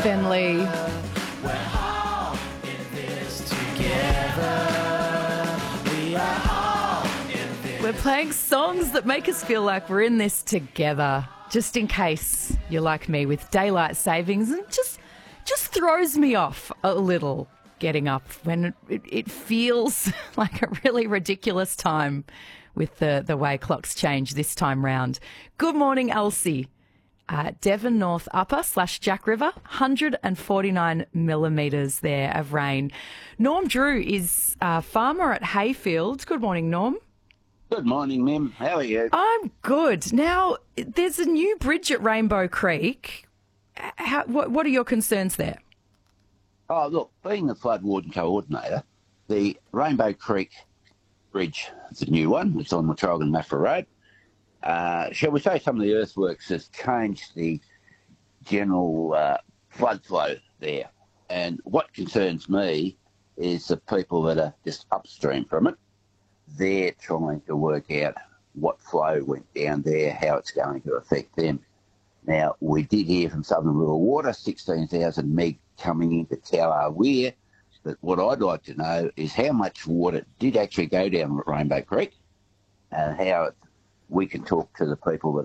Fenley. We're all in this together. We are all in this. We're playing songs that make us feel like we're in this together, just in case you're like me with daylight savings and just throws me off a little getting up when it feels like a really ridiculous time with the way clocks change this time round. Good morning, Elsie. Devon North Upper / Jack River, 149 millimetres there of rain. Norm Drew is a farmer at Hayfield. Good morning, Norm. Good morning, Mim. How are you? I'm good. Now, there's a new bridge at Rainbow Creek. What are your concerns there? Oh, look, being the flood warden coordinator, the Rainbow Creek Bridge, it's a new one. It's on Latrogan Maffra Road. Shall we say some of the earthworks has changed the general flood flow there. And what concerns me is the people that are just upstream from it. They're trying to work out what flow went down there, how it's going to affect them. Now, we did hear from Southern Rural Water, 16,000 meg coming into Tower Weir. But what I'd like to know is how much water did actually go down Rainbow Creek and how we can talk to the people that